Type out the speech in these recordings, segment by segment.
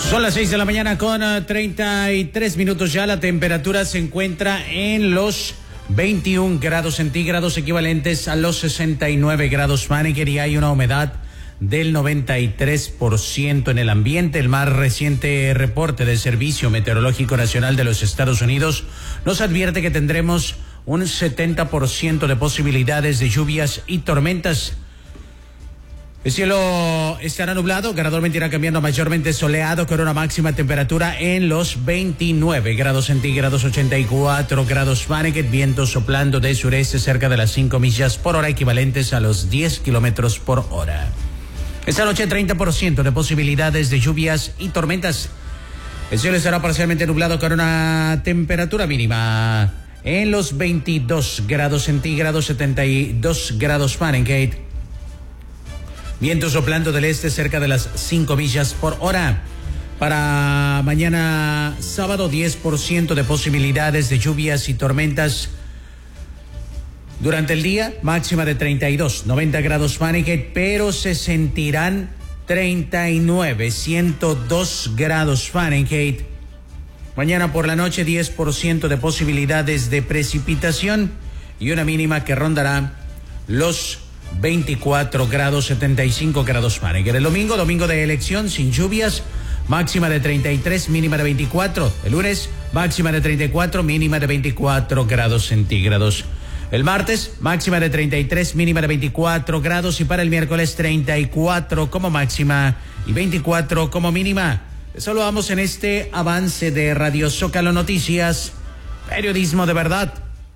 Son las 6 de la mañana con 33 minutos ya. La temperatura se encuentra en los 21 grados centígrados, equivalentes a los 69 grados Fahrenheit, y hay una humedad del 93% en el ambiente. El más reciente reporte del Servicio Meteorológico Nacional de los Estados Unidos nos advierte que tendremos un 70% de posibilidades de lluvias y tormentas. El cielo estará nublado, gradualmente irá cambiando a mayormente soleado, con una máxima temperatura en los 29 grados centígrados, 84 grados Fahrenheit, viento soplando de sureste cerca de las 5 millas por hora, equivalentes a los 10 kilómetros por hora. Esta noche 30% de posibilidades de lluvias y tormentas. El cielo estará parcialmente nublado con una temperatura mínima en los 22 grados centígrados, 72 grados Fahrenheit. Viento soplando del este cerca de las 5 millas por hora. Para mañana sábado, 10% de posibilidades de lluvias y tormentas durante el día, máxima de 32, 90 grados Fahrenheit, pero se sentirán 39, 102 grados Fahrenheit. Mañana por la noche, 10% de posibilidades de precipitación y una mínima que rondará los 24 grados, 75 grados Fahrenheit. El domingo de elección, sin lluvias, máxima de 33, mínima de 24. El lunes, máxima de 34, mínima de 24 grados centígrados. El martes, máxima de 33, mínima de 24 grados. Y para el miércoles, 34 como máxima y 24 como mínima. Les saludamos en este avance de Radio Zócalo Noticias, periodismo de verdad.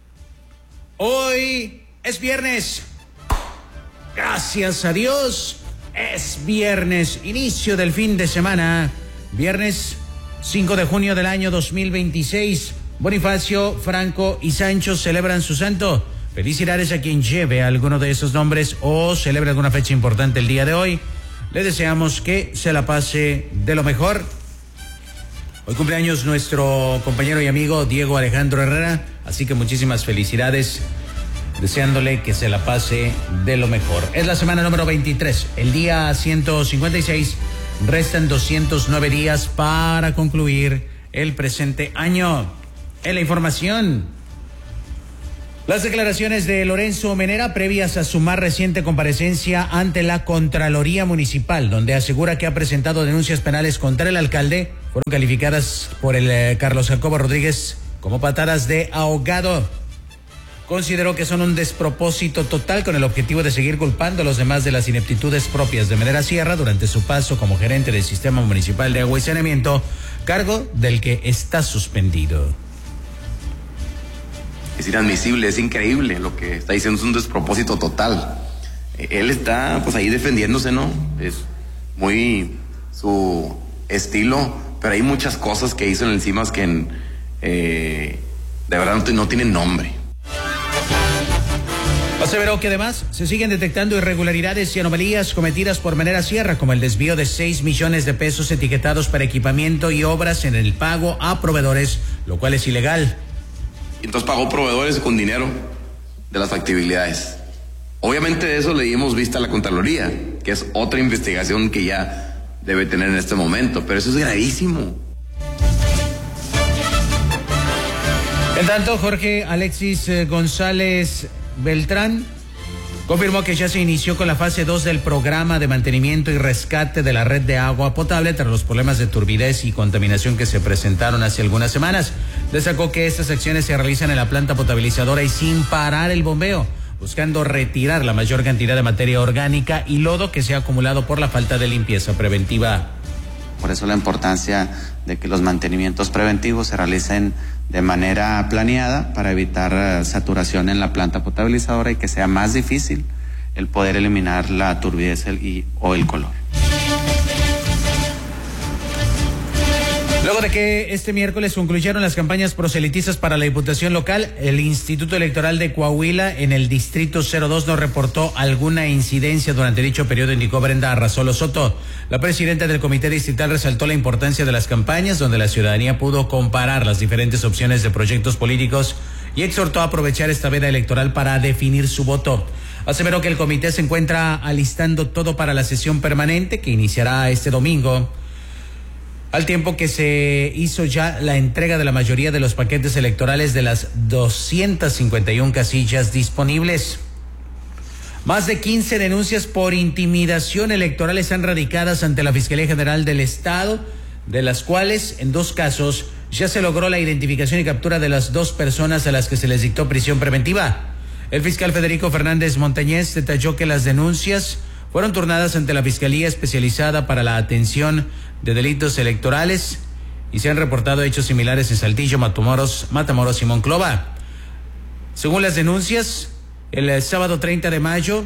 Hoy es viernes. Gracias a Dios, es viernes, inicio del fin de semana, viernes 5 de junio del año 2026. Bonifacio, Franco y Sancho celebran su santo. Felicidades a quien lleve alguno de esos nombres o celebre alguna fecha importante el día de hoy. Le deseamos que se la pase de lo mejor. Hoy cumpleaños nuestro compañero y amigo Diego Alejandro Herrera, así que muchísimas felicidades, deseándole que se la pase de lo mejor. Es la semana número 23, el día 156. Restan 209 días para concluir el presente año. En la información, las declaraciones de Lorenzo Menera previas a su más reciente comparecencia ante la Contraloría Municipal, donde asegura que ha presentado denuncias penales contra el alcalde, fueron calificadas por el Carlos Jacobo Rodríguez como patadas de ahogado. Consideró que son un despropósito total con el objetivo de seguir culpando a los demás de las ineptitudes propias de Menera Sierra durante su paso como gerente del Sistema Municipal de Agua y Saneamiento, cargo del que está suspendido. Es inadmisible, es increíble lo que está diciendo, es un despropósito total. Él está pues ahí defendiéndose, ¿no? Es muy su estilo, pero hay muchas cosas que hizo en el CIMAS que de verdad no tienen nombre. Aseveró que además se siguen detectando irregularidades y anomalías cometidas por Menera Sierra, como el desvío de 6 millones de pesos etiquetados para equipamiento y obras en el pago a proveedores, lo cual es ilegal. Entonces pagó proveedores con dinero de las factibilidades. Obviamente de eso le dimos vista a la Contraloría, que es otra investigación que ya debe tener en este momento, pero eso es gravísimo. En tanto, Jorge Alexis González Beltrán confirmó que ya se inició con la fase 2 del programa de mantenimiento y rescate de la red de agua potable tras los problemas de turbidez y contaminación que se presentaron hace algunas semanas. Destacó que estas acciones se realizan en la planta potabilizadora y sin parar el bombeo, buscando retirar la mayor cantidad de materia orgánica y lodo que se ha acumulado por la falta de limpieza preventiva. Por eso la importancia de que los mantenimientos preventivos se realicen de manera planeada para evitar saturación en la planta potabilizadora y que sea más difícil el poder eliminar la turbidez o el color. Luego de que este miércoles concluyeron las campañas proselitistas para la diputación local, el Instituto Electoral de Coahuila en el Distrito 02 no reportó alguna incidencia durante dicho periodo, indicó Brenda Arrazolo Soto. La presidenta del Comité Distrital resaltó la importancia de las campañas, donde la ciudadanía pudo comparar las diferentes opciones de proyectos políticos y exhortó a aprovechar esta veda electoral para definir su voto. Aseveró que el comité se encuentra alistando todo para la sesión permanente que iniciará este domingo. al tiempo que se hizo ya la entrega de la mayoría de los paquetes electorales de las 251 casillas disponibles. Más de 15 denuncias por intimidación electoral están radicadas ante la Fiscalía General del Estado, de las cuales, en 2 casos, ya se logró la identificación y captura de las 2 personas a las que se les dictó prisión preventiva. El fiscal Federico Fernández Montañez detalló que las denuncias fueron turnadas ante la Fiscalía Especializada para la Atención de Delitos Electorales y se han reportado hechos similares en Saltillo, Matamoros y Monclova. Según las denuncias, el sábado 30 de mayo,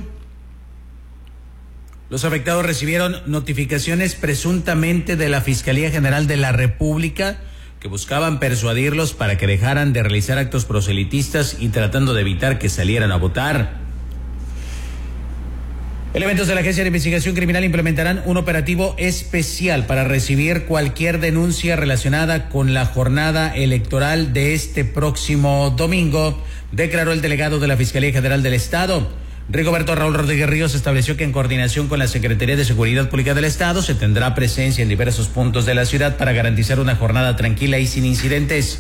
los afectados recibieron notificaciones presuntamente de la Fiscalía General de la República que buscaban persuadirlos para que dejaran de realizar actos proselitistas y tratando de evitar que salieran a votar. Elementos de la Agencia de Investigación Criminal implementarán un operativo especial para recibir cualquier denuncia relacionada con la jornada electoral de este próximo domingo, declaró el delegado de la Fiscalía General del Estado. Rigoberto Raúl Rodríguez Ríos estableció que en coordinación con la Secretaría de Seguridad Pública del Estado se tendrá presencia en diversos puntos de la ciudad para garantizar una jornada tranquila y sin incidentes.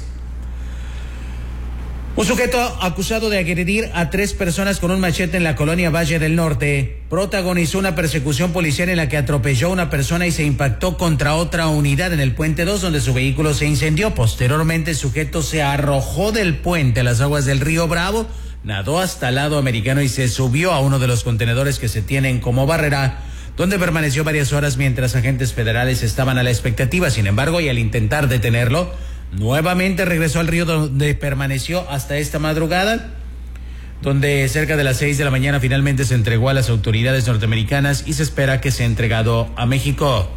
Un sujeto acusado de agredir a 3 personas con un machete en la colonia Valle del Norte protagonizó una persecución policial en la que atropelló a una persona y se impactó contra otra unidad en el Puente 2, donde su vehículo se incendió. Posteriormente, el sujeto se arrojó del puente a las aguas del río Bravo, nadó hasta el lado americano y se subió a uno de los contenedores que se tienen como barrera, donde permaneció varias horas mientras agentes federales estaban a la expectativa. Sin embargo, y al intentar detenerlo, nuevamente regresó al río, donde permaneció hasta esta madrugada, donde cerca de las 6 de la mañana finalmente se entregó a las autoridades norteamericanas y se espera que sea entregado a México.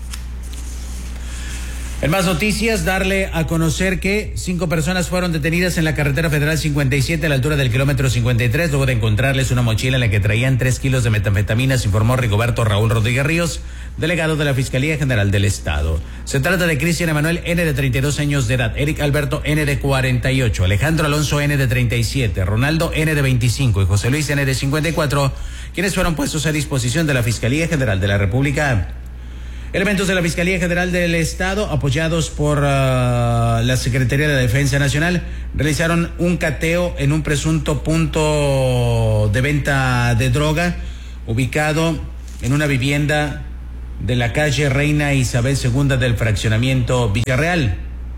En más noticias, darle a conocer que 5 personas fueron detenidas en la carretera federal 57 a la altura del kilómetro 53, luego de encontrarles una mochila en la que traían 3 kilos de metanfetaminas, informó Rigoberto Raúl Rodríguez Ríos, delegado de la Fiscalía General del Estado. Se trata de Cristian Emanuel N. de 32 años de edad, Eric Alberto N. de 48, Alejandro Alonso N. de 37, Ronaldo N. de 25 y José Luis N. de 54, quienes fueron puestos a disposición de la Fiscalía General de la República. Elementos de la Fiscalía General del Estado, apoyados por la Secretaría de la Defensa Nacional, realizaron un cateo en un presunto punto de venta de droga ubicado en una vivienda de la calle Reina Isabel II del fraccionamiento Villarreal.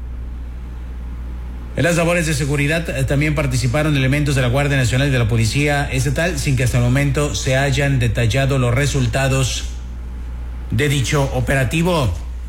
En las labores de seguridad también participaron elementos de la Guardia Nacional y de la Policía Estatal, sin que hasta el momento se hayan detallado los resultados de dicho operativo.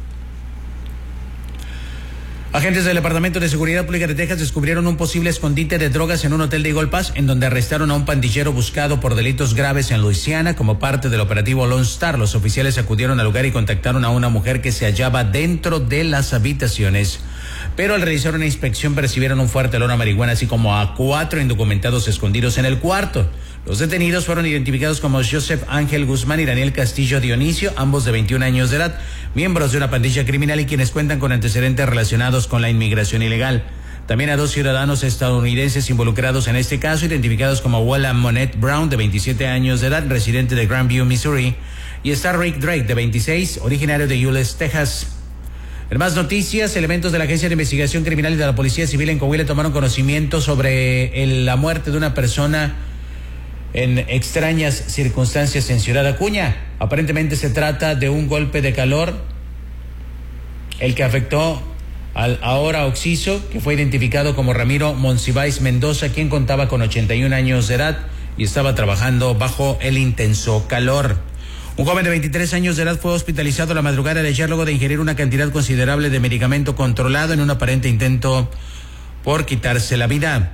Agentes del Departamento de Seguridad Pública de Texas descubrieron un posible escondite de drogas en un hotel de Eagle Pass, en donde arrestaron a un pandillero buscado por delitos graves en Luisiana como parte del operativo Lone Star. Los oficiales acudieron al lugar y contactaron a una mujer que se hallaba dentro de las habitaciones, pero al realizar una inspección percibieron un fuerte olor a marihuana, así como a 4 indocumentados escondidos en el cuarto. Los detenidos fueron identificados como Joseph Ángel Guzmán y Daniel Castillo Dionisio, ambos de 21 años de edad, miembros de una pandilla criminal y quienes cuentan con antecedentes relacionados con la inmigración ilegal. También a 2 ciudadanos estadounidenses involucrados en este caso, identificados como Wallam Monette Brown, de 27 años de edad, residente de Grandview, Missouri, y Star Rick Drake, de 26, originario de Euless, Texas. En más noticias, elementos de la Agencia de Investigación Criminal y de la Policía Civil en Coahuila tomaron conocimiento sobre la muerte de una persona en extrañas circunstancias en Ciudad Acuña. Aparentemente se trata de un golpe de calor, el que afectó al ahora occiso, que fue identificado como Ramiro Monsiváis Mendoza, quien contaba con 81 años de edad y estaba trabajando bajo el intenso calor. Un joven de 23 años de edad fue hospitalizado la madrugada de ayer luego de ingerir una cantidad considerable de medicamento controlado en un aparente intento por quitarse la vida.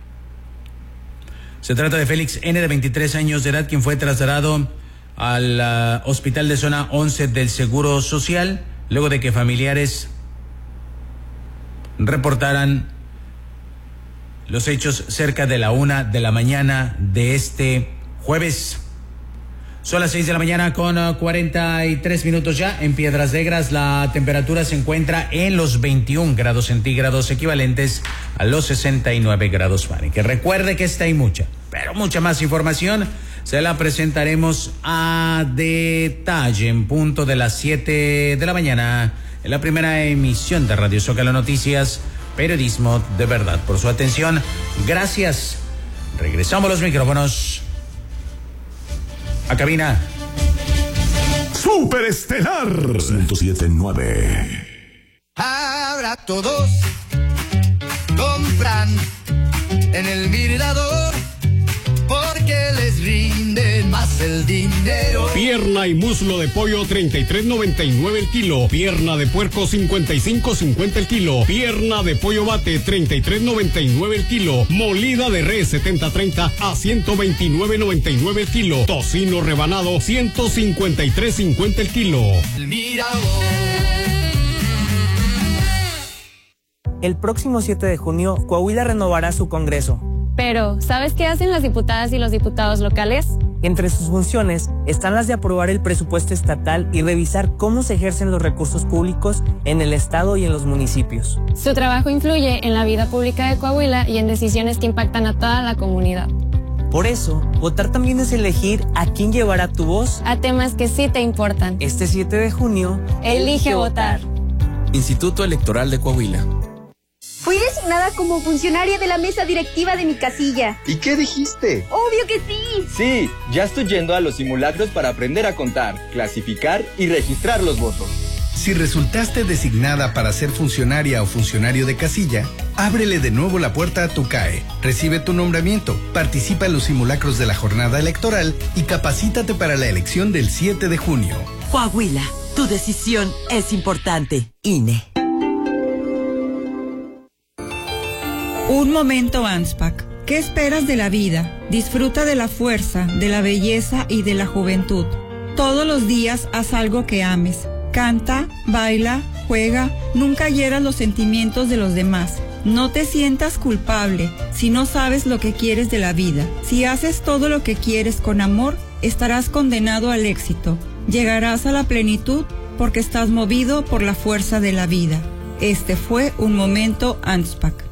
Se trata de Félix N., de 23 años de edad, quien fue trasladado al hospital de zona 11 del Seguro Social, luego de que familiares reportaran los hechos cerca de la 1 de la mañana de este jueves. Son las 6 de la mañana con 43 minutos ya. En Piedras Negras la temperatura se encuentra en los 21 grados centígrados, equivalentes a los 69 grados Fahrenheit. Que recuerde que esta y mucha, pero mucha más información se la presentaremos a detalle en punto de las 7 de la mañana. en la primera emisión de Radio Zócalo Noticias, periodismo de verdad. Por su atención, gracias. Regresamos los micrófonos a cabina. Superestelar 107.9. Ahora todos compran en el Mirador porque les rinden más el dinero. Pierna y muslo de pollo 33.99 el kilo. Pierna de puerco 55.50 el kilo. Pierna de pollo bate 33.99 el kilo. Molida de res 70-30 a 129.99 el kilo. Tocino rebanado 153.50 el kilo. El Mirador. El próximo 7 de junio, Coahuila renovará su Congreso. Pero, ¿sabes qué hacen las diputadas y los diputados locales? Entre sus funciones están las de aprobar el presupuesto estatal y revisar cómo se ejercen los recursos públicos en el estado y en los municipios. Su trabajo influye en la vida pública de Coahuila y en decisiones que impactan a toda la comunidad. Por eso, votar también es elegir a quién llevará tu voz a temas que sí te importan. Este 7 de junio, elige votar. Instituto Electoral de Coahuila. Fui designada como funcionaria de la mesa directiva de mi casilla. ¿Y qué dijiste? ¡Obvio que sí! Sí, ya estoy yendo a los simulacros para aprender a contar, clasificar y registrar los votos. Si resultaste designada para ser funcionaria o funcionario de casilla, ábrele de nuevo la puerta a tu CAE, recibe tu nombramiento, participa en los simulacros de la jornada electoral y capacítate para la elección del 7 de junio. Coahuila, tu decisión es importante. INE. Un momento ANSPAC. ¿Qué esperas de la vida? Disfruta de la fuerza, de la belleza y de la juventud. Todos los días haz algo que ames. Canta, baila, juega, nunca hieras los sentimientos de los demás. No te sientas culpable si no sabes lo que quieres de la vida. Si haces todo lo que quieres con amor, estarás condenado al éxito. Llegarás a la plenitud porque estás movido por la fuerza de la vida. Este fue un momento ANSPAC.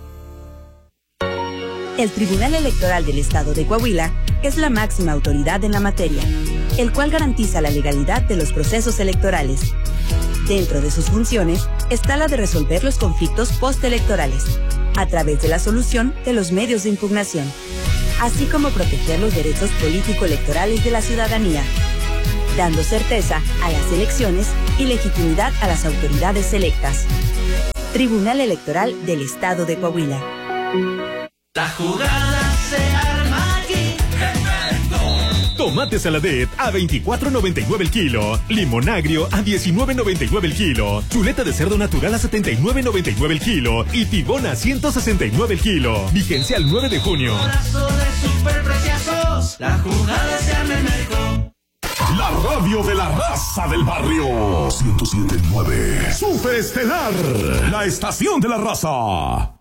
El Tribunal Electoral del Estado de Coahuila es la máxima autoridad en la materia, el cual garantiza la legalidad de los procesos electorales. Dentro de sus funciones está la de resolver los conflictos postelectorales, a través de la solución de los medios de impugnación, así como proteger los derechos político-electorales de la ciudadanía, dando certeza a las elecciones y legitimidad a las autoridades electas. Tribunal Electoral del Estado de Coahuila. La jugada se arma aquí. Tomate Saladet a 24.99 el kilo. Limón agrio a 19.99 el kilo. Chuleta de cerdo natural a 79.99 el kilo. Y tibón a 169 el kilo. Vigencia al 9 de junio. Corazón de superpreciosos. La jugada se arma en México. La radio de la raza del barrio. 107.9. Superestelar. La estación de la raza.